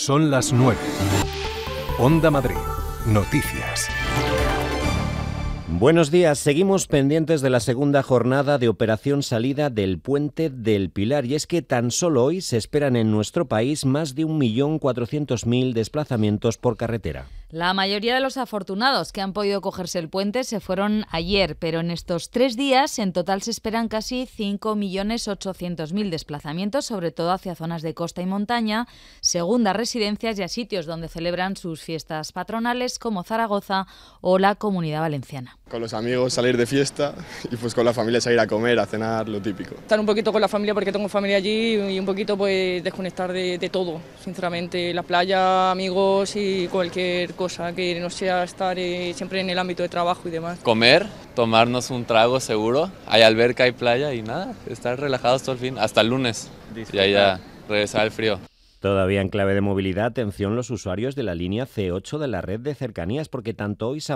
Son las 9. Onda Madrid. Noticias. Buenos días, seguimos pendientes de la segunda jornada de operación salida del Puente del Pilar, y es que tan solo hoy se esperan en nuestro país más de 1.400.000 desplazamientos por carretera. La mayoría de los afortunados que han podido cogerse el puente se fueron ayer, pero en estos 3 días en total se esperan casi 5.800.000 desplazamientos, sobre todo hacia zonas de costa y montaña, segundas residencias y a sitios donde celebran sus fiestas patronales como Zaragoza o la Comunidad Valenciana. Con los amigos salir de fiesta y pues con la familia salir a comer, a cenar, lo típico. Estar un poquito con la familia porque tengo familia allí y un poquito pues desconectar de todo, sinceramente. La playa, amigos y cualquier cosa que no sea estar siempre en el ámbito de trabajo y demás. Comer, tomarnos un trago seguro, hay alberca, hay playa y nada, estar relajados todo el fin, hasta el lunes. Y ahí ya regresar al frío. Todavía en clave de movilidad, atención los usuarios de la línea C8 de la red de cercanías, porque tanto hoy